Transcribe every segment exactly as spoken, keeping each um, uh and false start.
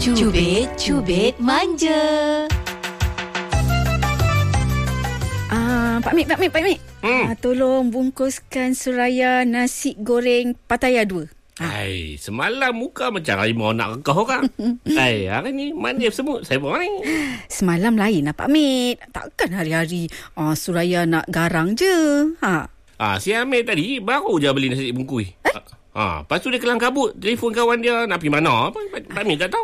Cubit-cubit manja. Ah, Pak Mik, Pak Mik, Pak Mik. Hmm. Ah, tolong bungkuskan Suraya nasi goreng Pattaya dua. Hai, semalam muka macam harimau nak kekah orang. Hai, hari ni manis semut. Saya buat ni. Semalam lain lah Pak Mik. Takkan hari-hari ah, Suraya nak garang je. Ha. Ah, si Amir tadi baru je beli nasi bungkus. Eh? Ah, lepas tu dia kelang kabut. Telefon kawan dia nak pergi mana. Apa? Pak Mik tak tahu.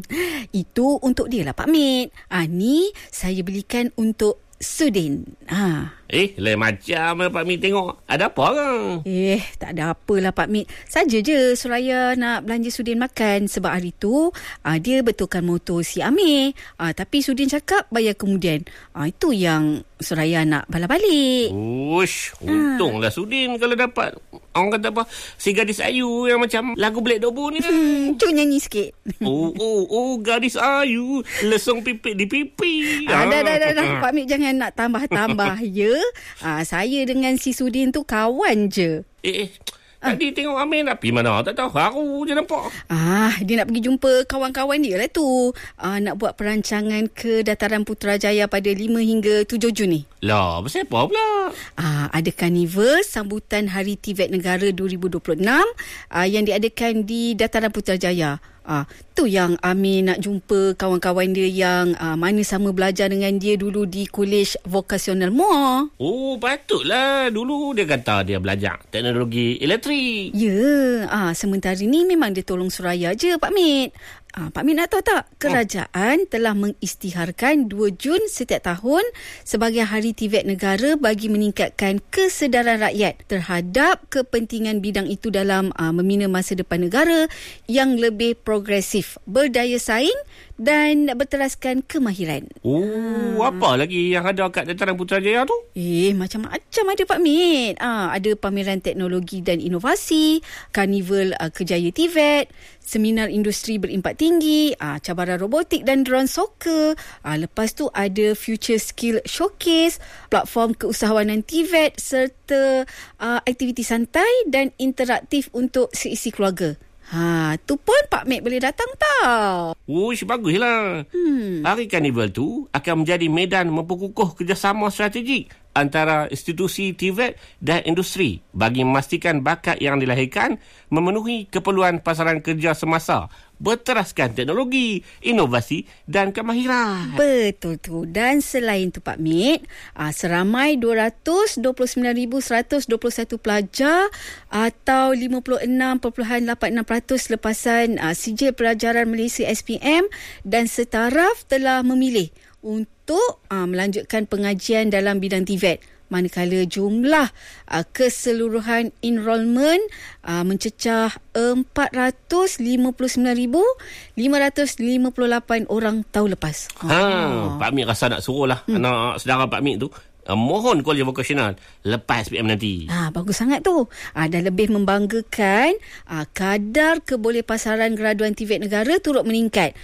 Itu untuk dia lah Pak Mik. Ah, ni saya belikan untuk Sudin. Ha. Eh, lain macam lah Pak Mik tengok. Ada apa kan? Eh, tak ada apalah Pak Mik. Saja je Suraya nak belanja Sudin makan. Sebab hari tu ah, dia betulkan motor si Amir. Ah, tapi Sudin cakap bayar kemudian. Ah, itu yang Suraya nak balik-balik. Ush, untunglah Sudin kalau dapat. Orang kata apa? Si gadis ayu yang macam lagu Black Dobo ni kan. Hmm, cuk nyanyi sikit. Oh, oh, oh, gadis ayu. Lesong pipik di pipi. Ah, dah, dah, dah, dah. Pak Mik jangan nak tambah-tambah, ya. Ah, saya dengan si Sudin tu kawan je. Eh, eh. Tadi tengok Amir nak pergi mana? Tak tahu. Baru je nampak. Ah, dia nak pergi jumpa kawan-kawan dia lah tu. Ah, nak buat perancangan ke Dataran Putrajaya pada lima hingga tujuh Jun ni. Lah, pasal apa pula? Ah, ada karnival sambutan Hari T V E T Negara dua ribu dua puluh enam ah, yang diadakan di Dataran Putrajaya. Ah, tu yang Amir nak jumpa kawan-kawan dia yang ah, mana sama belajar dengan dia dulu di Kolej Vokasional M O A. Oh, patutlah. Dulu dia kata dia belajar teknologi elektrik. Ya, ah, sementara ni memang dia tolong Suraya je Pak Mik. Ah, Pak Mik nak tahu tak? Kerajaan oh. telah mengisytiharkan dua Jun setiap tahun sebagai Hari T V E T Negara bagi meningkatkan kesedaran rakyat terhadap kepentingan bidang itu dalam ah, membina masa depan negara yang lebih progresif, berdaya saing dan berteraskan kemahiran. Oh, ha. Apa lagi yang ada kat Dataran Putrajaya tu? Eh, macam-macam ada Pak Mik. Ah, ada pameran teknologi dan inovasi, karnival ah, Kejaya T V E T, seminar industri berimpak tinggi, ah, cabaran robotik dan drone soccer. Ah, lepas tu ada Future Skill Showcase, platform keusahawanan T V E T serta ah, aktiviti santai dan interaktif untuk seisi keluarga. Ha, tu pun Pak Mik boleh datang tau. Uish, baguslah. Hmm. Hari karnival tu akan menjadi medan memperkukuh kerjasama strategik antara institusi T V E T dan industri bagi memastikan bakat yang dilahirkan memenuhi keperluan pasaran kerja semasa, berteraskan teknologi, inovasi dan kemahiran. Betul tu. Dan selain tu Pak Mik, seramai dua ratus dua puluh sembilan ribu seratus dua puluh satu pelajar atau lima puluh enam perpuluhan lapan enam peratus lepasan Sijil Pelajaran Malaysia S P M dan setaraf telah memilih untuk uh, melanjutkan pengajian dalam bidang T V E T. Manakala jumlah uh, keseluruhan enrolment uh, mencecah empat ratus lima puluh sembilan ribu lima ratus lima puluh lapan orang tahun lepas. Ha, oh. Pak Mik rasa nak suruh lah hmm. anak saudara Pak Mik tu Uh, mohon kolej vokasional lepas S P M nanti. Ah, bagus sangat tu. Ah, dan lebih membanggakan, ah, kadar kebolehpasaran graduan T V E T negara turut meningkat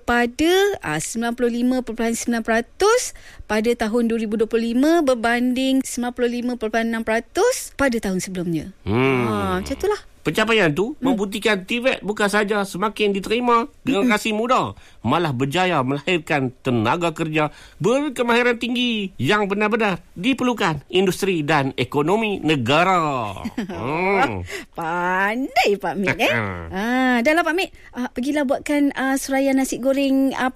kepada ah, sembilan puluh lima perpuluhan sembilan peratus pada tahun dua ribu dua puluh lima berbanding sembilan puluh lima perpuluhan enam peratus pada tahun sebelumnya. Hmm. Ah, macam itulah. Pencapaian tu hmm. membuktikan T V E T bukan saja semakin diterima generasi hmm. muda, malah berjaya melahirkan tenaga kerja berkemahiran tinggi yang benar-benar diperlukan industri dan ekonomi negara. hmm. Pandai Pak Mik eh. ah, dah lah Pak Mik. Ah, pergilah buatkan ah, Suraya nasi goreng ah,